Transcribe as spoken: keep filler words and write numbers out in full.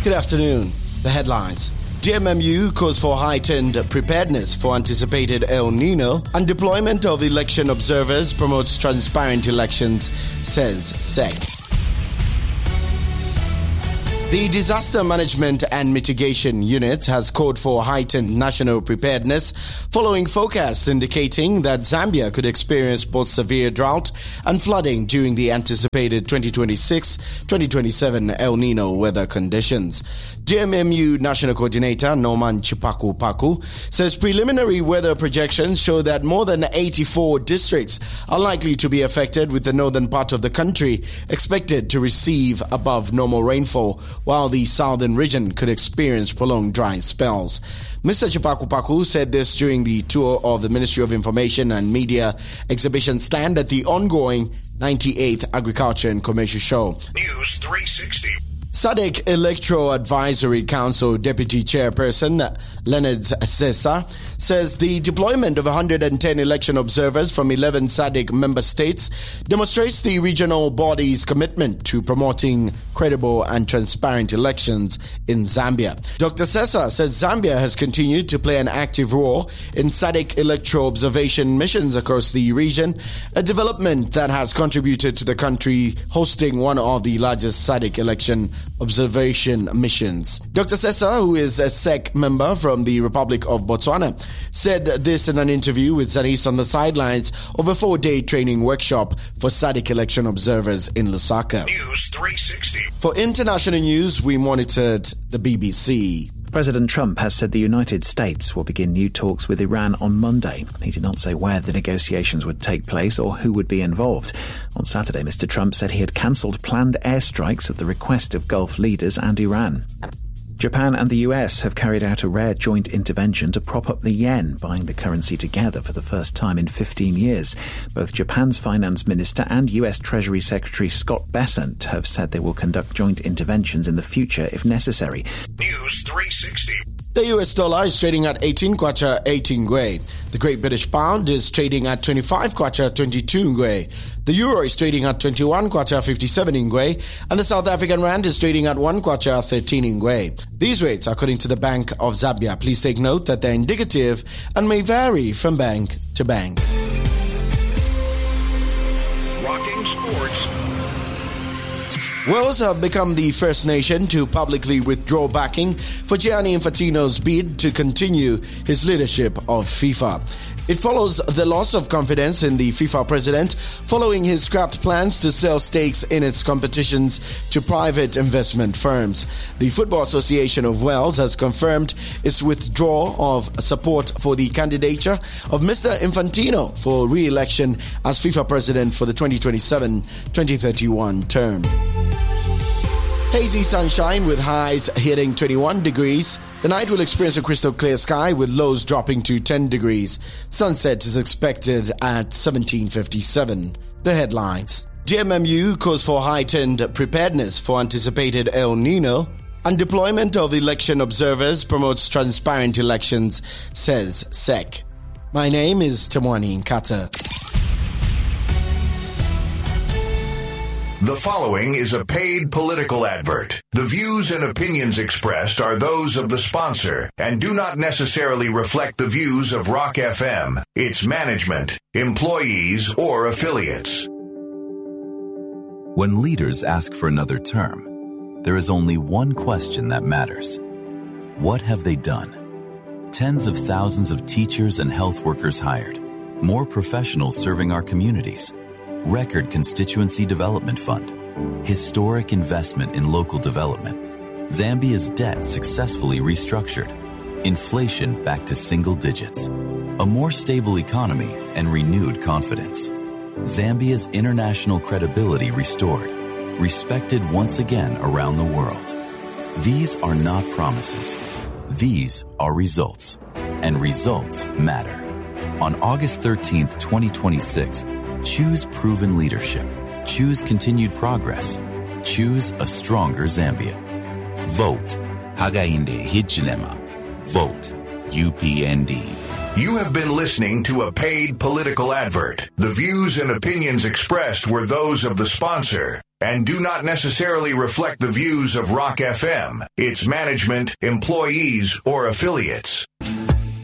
Good afternoon. The headlines. D M M U calls for heightened preparedness for anticipated El Nino, and deployment of election observers promotes transparent elections, says S E C. The Disaster Management and Mitigation Unit has called for heightened national preparedness following forecasts indicating that Zambia could experience both severe drought and flooding during the anticipated twenty twenty-six twenty twenty-seven El Nino weather conditions. D M M U National Coordinator Norman Chipaku Paku says preliminary weather projections show that more than eighty-four districts are likely to be affected, with the northern part of the country expected to receive above normal rainfall, while the southern region could experience prolonged dry spells. Mister Chipaku Paku said this during the tour of the Ministry of Information and Media exhibition stand at the ongoing ninety-eighth Agriculture and Commercial Show. News three sixty. S A D C Electoral Advisory Council Deputy Chairperson Leonard Sessa says the deployment of one hundred ten election observers from eleven S A D C member states demonstrates the regional body's commitment to promoting credible and transparent elections in Zambia. Doctor Sessa says Zambia has continued to play an active role in S A D C electoral observation missions across the region, a development that has contributed to the country hosting one of the largest S A D C election observation missions. Doctor Sessa, who is a S E C member from the Republic of Botswana, said this in an interview with Zanis on the sidelines of a four-day training workshop for S A D C election observers in Lusaka. News three sixty. For international news, we monitored the B B C. President Trump has said the United States will begin new talks with Iran on Monday. He did not say where the negotiations would take place or who would be involved. On Saturday, Mister Trump said he had cancelled planned airstrikes at the request of Gulf leaders and Iran. Japan and the U S have carried out a rare joint intervention to prop up the yen, buying the currency together for the first time in fifteen years. Both Japan's finance minister and U S Treasury Secretary Scott Bessent have said they will conduct joint interventions in the future if necessary. News three sixty. The U S dollar is trading at eighteen kwacha eighteen ngwe. The Great British Pound is trading at twenty-five kwacha twenty-two ngwe. The Euro is trading at twenty-one kwacha fifty-seven ngwe, and the South African Rand is trading at one kwacha thirteen ngwe. These rates are according to the Bank of Zambia. Please take note that they're indicative and may vary from bank to bank. Rocking sports. Wales have become the first nation to publicly withdraw backing for Gianni Infantino's bid to continue his leadership of FIFA. It follows the loss of confidence in the FIFA president following his scrapped plans to sell stakes in its competitions to private investment firms. The Football Association of Wales has confirmed its withdrawal of support for the candidature of Mister Infantino for re-election as FIFA president for the twenty twenty-seven twenty thirty-one term. Hazy sunshine with highs hitting twenty-one degrees. The night will experience a crystal clear sky with lows dropping to ten degrees. Sunset is expected at seventeen fifty-seven. The headlines. D M M U calls for heightened preparedness for anticipated El Nino, and deployment of election observers promotes transparent elections, says S E C. My name is Tamwani Nkata. The following is a paid political advert. The views and opinions expressed are those of the sponsor and do not necessarily reflect the views of Rock F M, its management, employees, or affiliates. When leaders ask for another term, there is only one question that matters. What have they done? Tens of thousands of teachers and health workers hired, more professionals serving our communities, record constituency development fund, historic investment in local development, Zambia's debt successfully restructured, inflation back to single digits, a more stable economy and renewed confidence, Zambia's international credibility restored, respected once again around the world. These are not promises. These are results, and results matter. On August thirteenth, twenty twenty-six, choose proven leadership. Choose continued progress. Choose a stronger Zambia. Vote. Hagainde Hichilema. Vote. U P N D. You have been listening to a paid political advert. The views and opinions expressed were those of the sponsor and do not necessarily reflect the views of Rock F M, its management, employees, or affiliates.